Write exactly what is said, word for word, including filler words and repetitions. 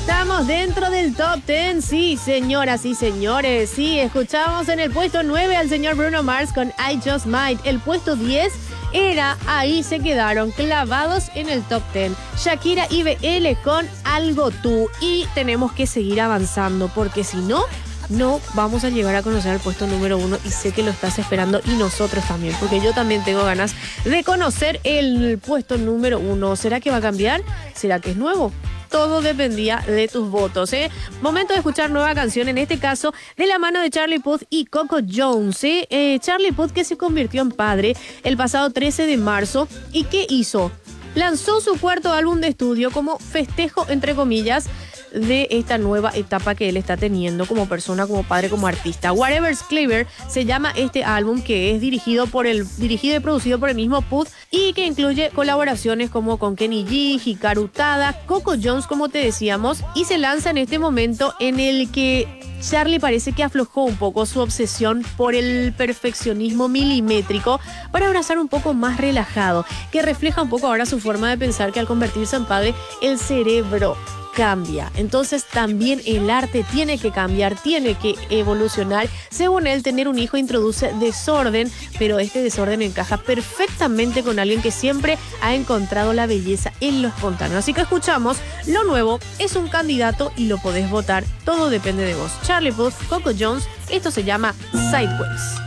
Estamos dentro del top diez, sí, señoras y señores. Sí, escuchamos en el puesto nueve al señor Bruno Mars con I Just Might. El puesto diez era Ahí se quedaron clavados en el top diez. Shakira y B L con Algo Tú. Y tenemos que seguir avanzando porque si no, no vamos a llegar a conocer el puesto número uno y sé que lo estás esperando y nosotros también, porque yo también tengo ganas de conocer el puesto número uno. ¿Será que va a cambiar? ¿Será que es nuevo? Todo dependía de tus votos, ¿eh? Momento de escuchar nueva canción, en este caso de la mano de Charlie Puth y Coco Jones, ¿eh? Eh, Charlie Puth, que se convirtió en padre el pasado trece de marzo. ¿Y qué hizo? Lanzó su cuarto álbum de estudio como festejo, entre comillas, de esta nueva etapa que él está teniendo como persona, como padre, como artista. Whatever's Clever se llama este álbum, que es dirigido por el dirigido y producido por el mismo Puth y que incluye colaboraciones como con Kenny G, Hikaru Tada, Coco Jones, como te decíamos, y se lanza en este momento en el que Charlie parece que aflojó un poco su obsesión por el perfeccionismo milimétrico para abrazar un poco más relajado, que refleja un poco ahora su forma de pensar, que al convertirse en padre el cerebro cambia. Entonces también el arte tiene que cambiar, tiene que evolucionar. Según él, tener un hijo introduce desorden, pero este desorden encaja perfectamente con alguien que siempre ha encontrado la belleza en lo espontáneo. Así que escuchamos lo nuevo, es un candidato y lo podés votar. Todo depende de vos. Charlie Puth, Coco Jones, esto se llama Sideways.